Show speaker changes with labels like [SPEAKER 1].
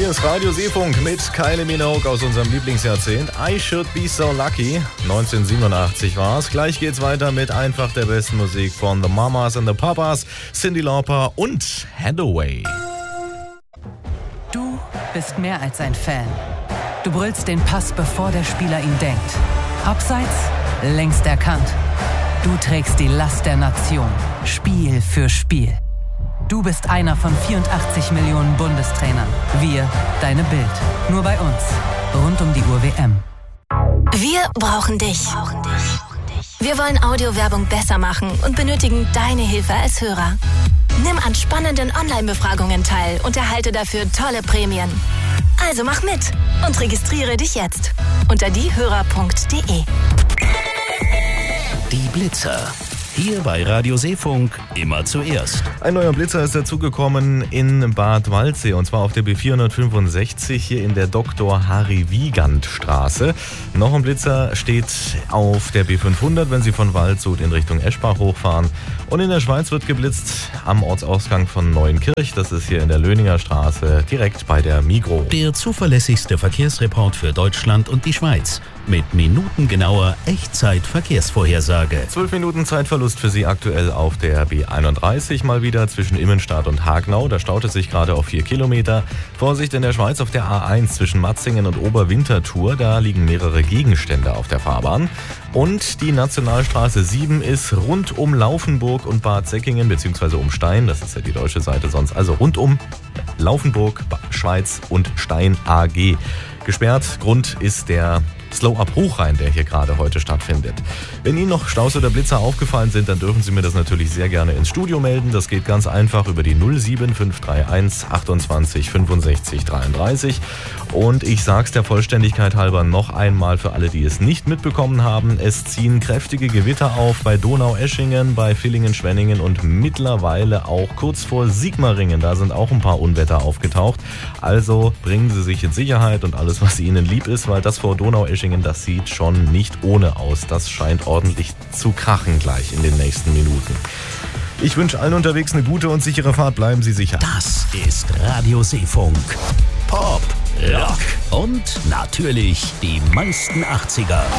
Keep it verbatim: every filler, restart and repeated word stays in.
[SPEAKER 1] Hier ist Radio Seefunk mit Kylie Minogue aus unserem Lieblingsjahrzehnt. I Should Be So Lucky. neunzehnhundertsiebenundachtzig war es. Gleich geht's weiter mit einfach der besten Musik von The Mamas and the Papas, Cyndi Lauper und Hathaway.
[SPEAKER 2] Du bist mehr als ein Fan. Du brüllst den Pass, bevor der Spieler ihn denkt. Abseits, längst erkannt. Du trägst die Last der Nation, Spiel für Spiel. Du bist einer von vierundachtzig Millionen Bundestrainern. Wir, deine Bild. Nur bei uns. Rund um die Uhr W M.
[SPEAKER 3] Wir brauchen dich. Wir wollen Audiowerbung besser machen und benötigen deine Hilfe als Hörer. Nimm an spannenden Online-Befragungen teil und erhalte dafür tolle Prämien. Also mach mit und registriere dich jetzt unter diehörer punkt de.
[SPEAKER 4] Die Blitzer. Hier bei Radio Seefunk immer zuerst.
[SPEAKER 1] Ein neuer Blitzer ist dazugekommen in Bad Waldsee und zwar auf der B vierhundertfünfundsechzig hier in der Doktor Harry Wiegand Straße. Noch ein Blitzer steht auf der B fünfhundert, wenn Sie von Waldshut in Richtung Eschbach hochfahren. Und in der Schweiz wird geblitzt am Ortsausgang von Neuenkirch. Das ist hier in der Löninger Straße, direkt bei der Migros.
[SPEAKER 4] Der zuverlässigste Verkehrsreport für Deutschland und die Schweiz. Mit minutengenauer Echtzeit-Verkehrsvorhersage.
[SPEAKER 1] Zwölf Minuten Zeitverlust für Sie aktuell auf der B einunddreißig mal wieder zwischen Immenstadt und Hagnau. Da staut es sich gerade auf vier Kilometer. Vorsicht in der Schweiz auf der A eins zwischen Matzingen und Oberwinterthur. Da liegen mehrere Gegenstände auf der Fahrbahn. Und die Nationalstraße sieben ist rund um Laufenburg und Bad Säckingen bzw. um Stein. Das ist ja die deutsche Seite sonst. Also rund um Laufenburg, Schweiz und Stein A G. Gesperrt. Grund ist der Slow-Up-Hochrhein, der hier gerade heute stattfindet. Wenn Ihnen noch Staus oder Blitzer aufgefallen sind, dann dürfen Sie mir das natürlich sehr gerne ins Studio melden. Das geht ganz einfach über die null sieben fünf drei eins achtundzwanzig fünfundsechzig dreiunddreißig. Und ich sag's der Vollständigkeit halber noch einmal für alle, die es nicht mitbekommen haben. Es ziehen kräftige Gewitter auf bei Donaueschingen, bei Villingen-Schwenningen und mittlerweile auch kurz vor Sigmaringen. Da sind auch ein paar Unwetter aufgetaucht. Also bringen Sie sich in Sicherheit und alles, was Ihnen lieb ist, weil das vor Donaueschingen, das sieht schon nicht ohne aus. Das scheint ordentlich zu krachen gleich in den nächsten Minuten. Ich wünsche allen unterwegs eine gute und sichere Fahrt. Bleiben Sie sicher.
[SPEAKER 4] Das ist Radio Seefunk. Pop, Rock und natürlich die meisten achtziger.